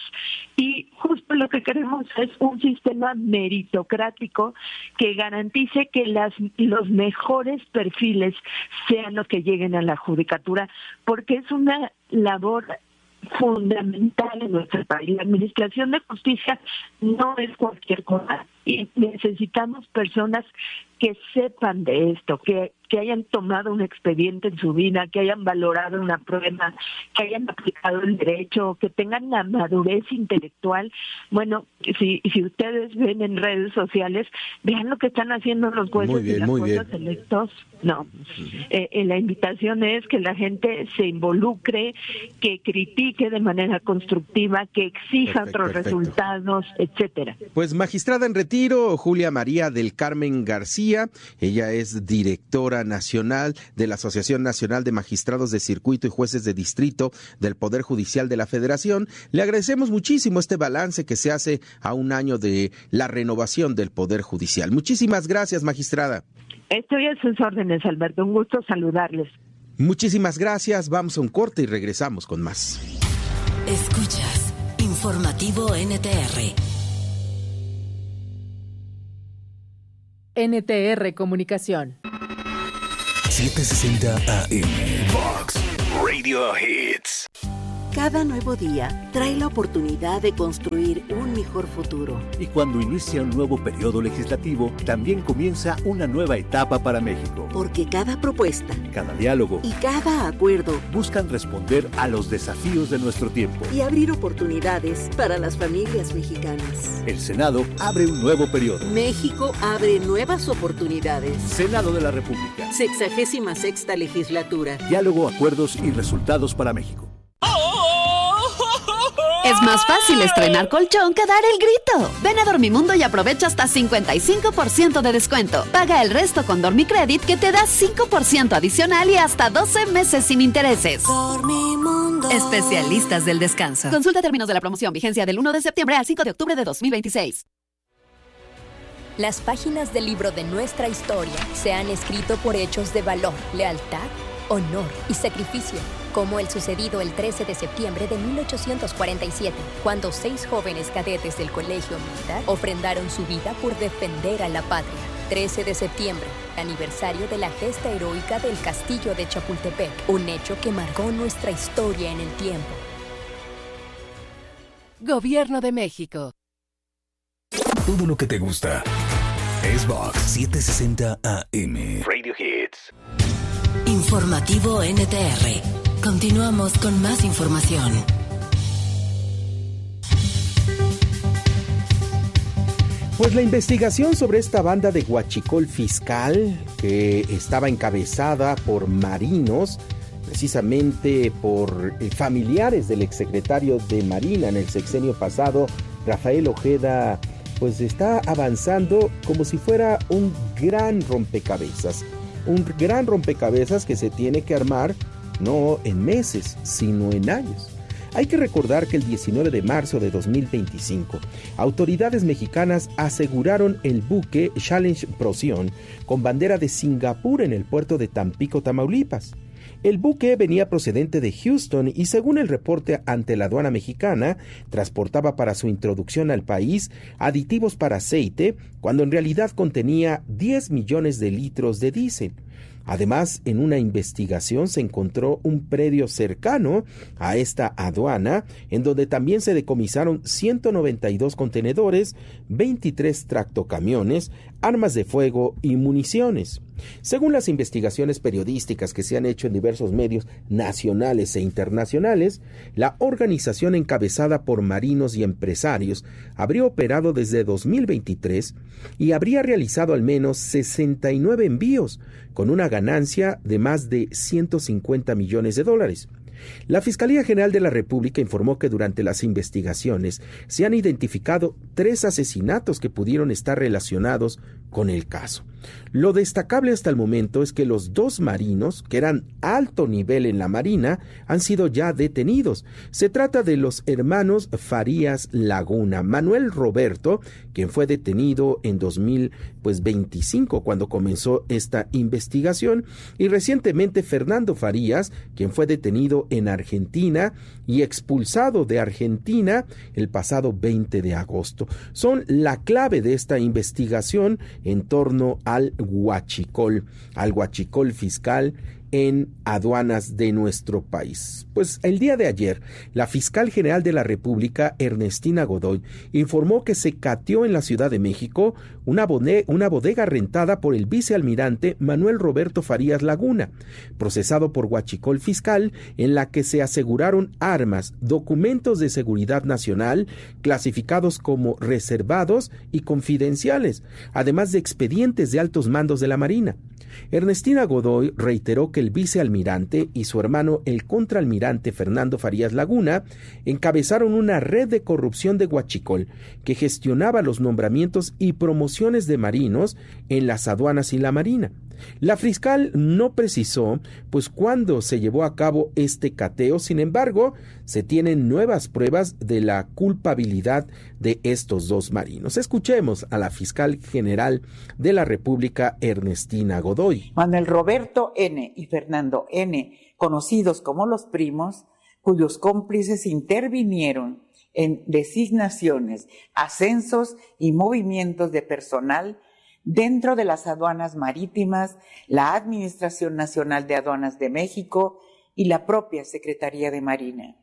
y justo lo que queremos es un sistema meritocrático que garantice que las los mejores perfiles sean los que lleguen a la judicatura, porque es una labor fundamental en nuestro país. La administración de justicia no es cualquier cosa, y necesitamos personas que sepan de esto, que que hayan tomado un expediente en su vida, que hayan valorado una prueba, que hayan aplicado el derecho, que tengan la madurez intelectual. Bueno, si, si ustedes ven en redes sociales, vean lo que están haciendo los jueces y las juezas electos. No, eh, eh, la invitación es que la gente se involucre, que critique de manera constructiva, que exija perfecto, otros perfecto. resultados, etcétera. Pues magistrada en retiro, Julia María del Carmen García, ella es directora nacional de la Asociación Nacional de Magistrados de Circuito y Jueces de Distrito del Poder Judicial de la Federación. Le agradecemos muchísimo este balance que se hace a un año de la renovación del Poder Judicial. Muchísimas gracias, magistrada. Estoy a sus órdenes, Alberto. Un gusto saludarles. Muchísimas gracias. Vamos a un corte y regresamos con más. Escuchas Informativo N T R. N T R Comunicación. setecientos sesenta A M. Vox Radio Hits. Cada nuevo día trae la oportunidad de construir un mejor futuro. Y cuando inicia un nuevo periodo legislativo, también comienza una nueva etapa para México. Porque cada propuesta, cada diálogo y cada acuerdo buscan responder a los desafíos de nuestro tiempo y abrir oportunidades para las familias mexicanas. El Senado abre un nuevo periodo. México abre nuevas oportunidades. Senado de la República. Sexagésima sexta legislatura. Diálogo, acuerdos y resultados para México. Es más fácil estrenar colchón que dar el grito. Ven a Dormimundo y aprovecha hasta cincuenta y cinco por ciento de descuento. Paga el resto con Dormicredit, que te da cinco por ciento adicional y hasta doce meses sin intereses. Dormimundo. Especialistas del descanso. Consulta términos de la promoción. Vigencia del uno de septiembre al cinco de octubre de dos mil veintiséis. Las páginas del libro de nuestra historia se han escrito por hechos de valor, lealtad, honor y sacrificio, como el sucedido el trece de septiembre de mil ochocientos cuarenta y siete, cuando seis jóvenes cadetes del Colegio Militar ofrendaron su vida por defender a la patria. trece de septiembre, aniversario de la gesta heroica del Castillo de Chapultepec, un hecho que marcó nuestra historia en el tiempo. Gobierno de México. Todo lo que te gusta es Vox setecientos sesenta A M. Radio Hits. Informativo N T R. Continuamos con más información. Pues la investigación sobre esta banda de huachicol fiscal que estaba encabezada por marinos, precisamente por familiares del exsecretario de Marina en el sexenio pasado, Rafael Ojeda, pues está avanzando como si fuera un gran rompecabezas. Un gran rompecabezas que se tiene que armar no en meses, sino en años. Hay que recordar que el diecinueve de marzo de dos mil veinticinco, autoridades mexicanas aseguraron el buque Challenge Procyon con bandera de Singapur en el puerto de Tampico, Tamaulipas. El buque venía procedente de Houston y, según el reporte ante la aduana mexicana, transportaba para su introducción al país aditivos para aceite, cuando en realidad contenía diez millones de litros de diésel. Además, en una investigación se encontró un predio cercano a esta aduana, en donde también se decomisaron ciento noventa y dos contenedores, veintitrés tractocamiones, armas de fuego y municiones. Según las investigaciones periodísticas que se han hecho en diversos medios nacionales e internacionales, la organización encabezada por marinos y empresarios habría operado desde dos mil veintitrés y habría realizado al menos sesenta y nueve envíos, con una ganancia de más de ciento cincuenta millones de dólares. La Fiscalía General de la República informó que durante las investigaciones se han identificado tres asesinatos que pudieron estar relacionados con el caso. Lo destacable hasta el momento es que los dos marinos, que eran alto nivel en la Marina, han sido ya detenidos. Se trata de los hermanos Farías Laguna, Manuel Roberto, quien fue detenido en dos mil veinticinco cuando comenzó esta investigación, y recientemente Fernando Farías, quien fue detenido en Argentina y expulsado de Argentina el pasado veinte de agosto. Son la clave de esta investigación en torno al huachicol, al huachicol fiscal en aduanas de nuestro país. Pues el día de ayer, la fiscal general de la República, Ernestina Godoy, informó que se cateó en la Ciudad de México una, bodega, una bodega rentada por el vicealmirante Manuel Roberto Farías Laguna, procesado por Huachicol Fiscal, en la que se aseguraron armas, documentos de seguridad nacional, clasificados como reservados y confidenciales, además de expedientes de altos mandos de la Marina. Ernestina Godoy reiteró que el vicealmirante y su hermano el contraalmirante Fernando Farías Laguna encabezaron una red de corrupción de Huachicol que gestionaba los nombramientos y promociones de marinos en las aduanas y la Marina. La fiscal no precisó pues cuándo se llevó a cabo este cateo. Sin embargo, se tienen nuevas pruebas de la culpabilidad de estos dos marinos. Escuchemos a la fiscal general de la República, Ernestina Godoy. Manuel Roberto N. y Fernando N., conocidos como los primos, cuyos cómplices intervinieron en designaciones, ascensos y movimientos de personal dentro de las aduanas marítimas, la Administración Nacional de Aduanas de México y la propia Secretaría de Marina.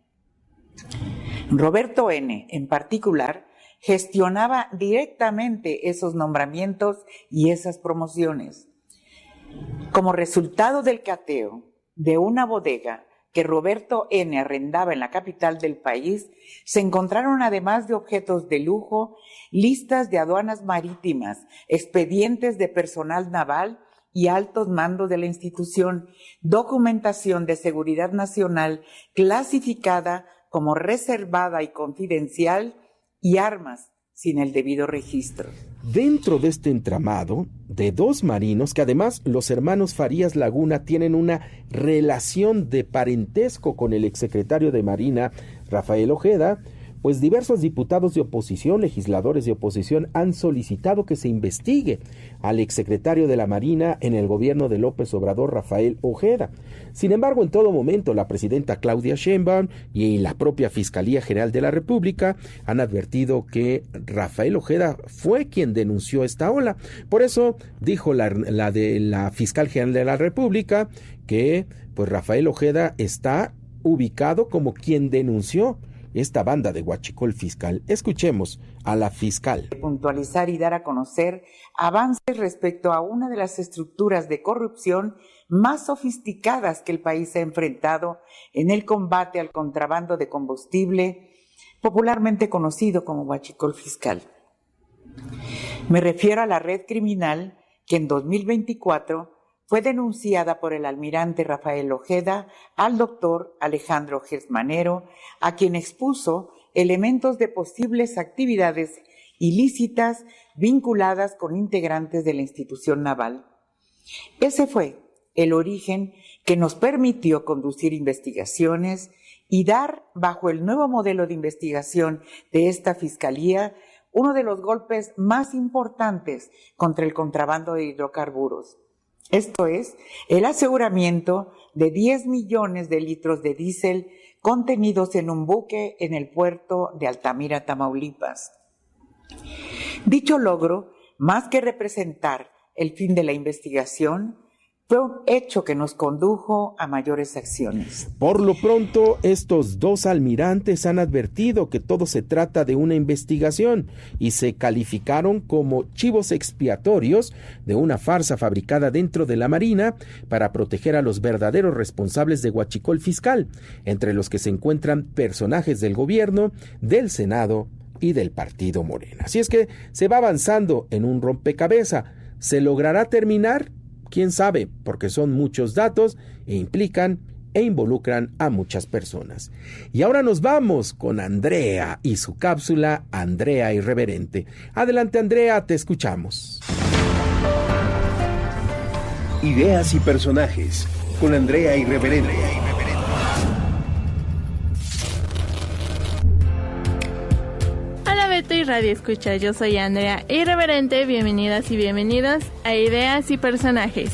Roberto N., en particular, gestionaba directamente esos nombramientos y esas promociones. Como resultado del cateo de una bodega que Roberto N. arrendaba en la capital del país, se encontraron, además de objetos de lujo, listas de aduanas marítimas, expedientes de personal naval y altos mandos de la institución, documentación de seguridad nacional clasificada como reservada y confidencial y armas sin el debido registro. Dentro de este entramado de dos marinos, que además los hermanos Farías Laguna tienen una relación de parentesco con el exsecretario de Marina, Rafael Ojeda, pues diversos diputados de oposición, legisladores de oposición, han solicitado que se investigue al exsecretario de la Marina en el gobierno de López Obrador, Rafael Ojeda. Sin embargo, en todo momento, la presidenta Claudia Sheinbaum y la propia Fiscalía General de la República han advertido que Rafael Ojeda fue quien denunció esta ola. Por eso dijo la, la de la fiscal general de la República que pues Rafael Ojeda está ubicado como quien denunció esta banda de Huachicol Fiscal. Escuchemos a la fiscal. Puntualizar y dar a conocer avances respecto a una de las estructuras de corrupción más sofisticadas que el país ha enfrentado en el combate al contrabando de combustible, popularmente conocido como Huachicol Fiscal. Me refiero a la red criminal que en dos mil veinticuatro fue denunciada por el almirante Rafael Ojeda al doctor Alejandro Gersmanero, a quien expuso elementos de posibles actividades ilícitas vinculadas con integrantes de la institución naval. Ese fue el origen que nos permitió conducir investigaciones y dar, bajo el nuevo modelo de investigación de esta Fiscalía, uno de los golpes más importantes contra el contrabando de hidrocarburos. Esto es, el aseguramiento de diez millones de litros de diésel contenidos en un buque en el puerto de Altamira, Tamaulipas. Dicho logro, más que representar el fin de la investigación, fue un hecho que nos condujo a mayores acciones. Por lo pronto, estos dos almirantes han advertido que todo se trata de una investigación y se calificaron como chivos expiatorios de una farsa fabricada dentro de la Marina para proteger a los verdaderos responsables de Huachicol Fiscal, entre los que se encuentran personajes del gobierno, del Senado y del partido Morena. Así es que se va avanzando en un rompecabezas. ¿Se logrará terminar? Quién sabe, porque son muchos datos e implican e involucran a muchas personas. Y ahora nos vamos con Andrea y su cápsula Andrea Irreverente. Adelante, Andrea, te escuchamos. Ideas y personajes con Andrea Irreverente. Beto y Radio Escucha, yo soy Andrea Irreverente, bienvenidas y bienvenidos a Ideas y Personajes.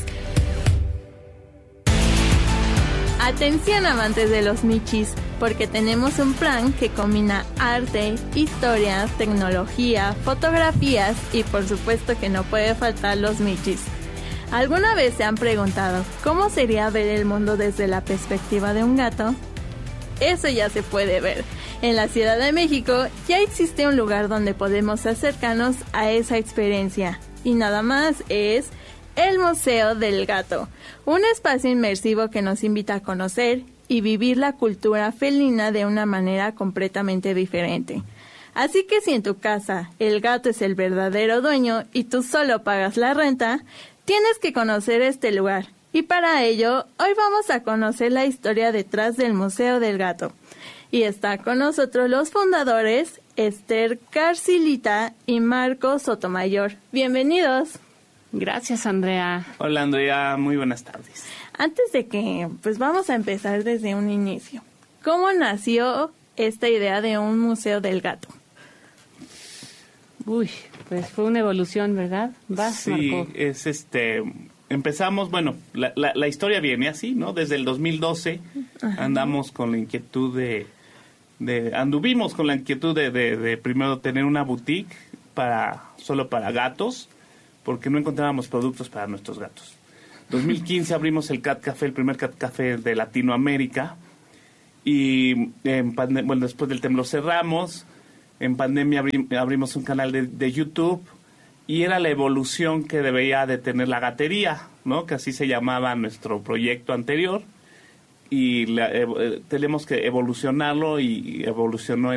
Atención amantes de los michis, porque tenemos un plan que combina arte, historia, tecnología, fotografías y por supuesto que no puede faltar los michis. ¿Alguna vez se han preguntado cómo sería ver el mundo desde la perspectiva de un gato? Eso ya se puede ver. En la Ciudad de México ya existe un lugar donde podemos acercarnos a esa experiencia. Y nada más es el Museo del Gato, un espacio inmersivo que nos invita a conocer y vivir la cultura felina de una manera completamente diferente. Así que si en tu casa el gato es el verdadero dueño y tú solo pagas la renta, tienes que conocer este lugar. Y para ello, hoy vamos a conocer la historia detrás del Museo del Gato. Y está con nosotros los fundadores, Esther Carcilita y Marco Sotomayor. Bienvenidos. Gracias, Andrea. Hola, Andrea. Muy buenas tardes. Antes de que, pues vamos a empezar desde un inicio. ¿Cómo nació esta idea de un Museo del Gato? Uy, pues fue una evolución, ¿verdad? Vas, sí, Marco. es este... Empezamos, bueno, la, la, la historia viene así, ¿no? Desde el dos mil doce Ajá. andamos con la inquietud de, de... Anduvimos con la inquietud de, de, de primero tener una boutique para solo para gatos, porque no encontrábamos productos para nuestros gatos. dos mil quince abrimos el Cat Café, el primer Cat Café de Latinoamérica, y en pande- bueno, después del temblor cerramos. En pandemia abri- abrimos un canal de, de YouTube, y era la evolución que debía de tener la gatería, ¿no? Que así se llamaba nuestro proyecto anterior, y la, eh, tenemos que evolucionarlo, y evolucionó